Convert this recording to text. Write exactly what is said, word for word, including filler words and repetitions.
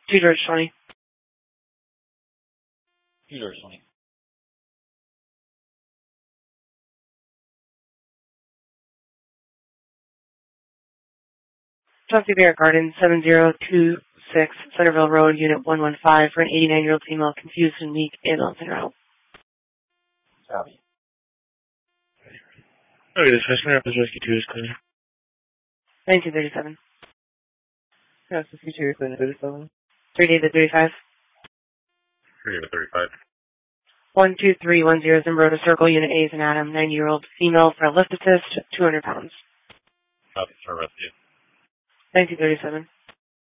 Two George twenty. Two George twenty. Chelsea Bear Garden, seven zero two six, Centerville Road, Unit one one five, for an eighty-nine-year-old female, confused and weak, ambulance in her home. Copy. Okay, this customer up is Whiskey two is clear. nineteen thirty-seven. Yes, Whiskey two, clear thirty-seven. Three David thirty-five. Three David thirty-five. One two three one zero, Zimbrota Circle, Unit A is an Adam, ninety-year-old female, for a lift assist, two hundred pounds. Copy, for rescue. nineteen thirty-seven.